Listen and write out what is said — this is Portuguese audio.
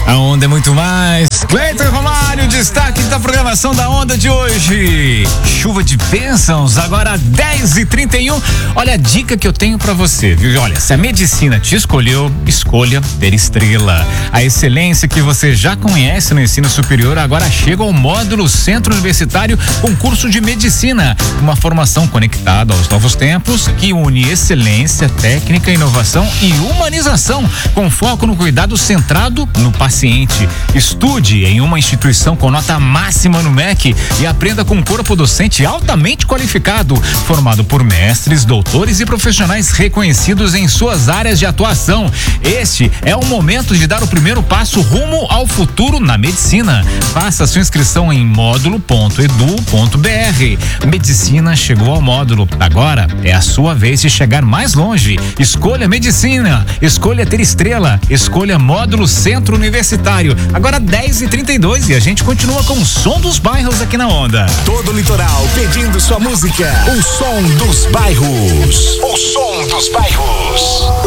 A Onda é muito mais. Cleiton Romário, destaque da programação da Onda de hoje. Chuva de bênçãos, agora 10h31. Olha a dica que eu tenho pra você, viu? Olha, se a medicina te escolheu, escolha Ter Estrela. A excelência que você já conhece no ensino superior agora chega ao módulo Centro Universitário com curso de medicina. Uma formação conectada aos novos tempos que une excelência, técnica, inovação e humanização, com foco no cuidado centrado no paciente. Estude em uma instituição com nota máxima no MEC e aprenda com um corpo docente altamente qualificado, formado por mestres, doutores e profissionais reconhecidos em suas áreas de atuação. Este é o momento de dar o primeiro passo rumo ao futuro na medicina. Faça sua inscrição em módulo.edu.br. Medicina chegou ao módulo. Agora é a sua vez de chegar mais longe. Escolha medicina, escolha Ter Estrela, escolha módulo Centro Universitário. Agora 10h32 e a gente continua com o som dos bairros aqui na Onda. Todo o litoral pedindo sua música. O som dos bairros. O som dos bairros.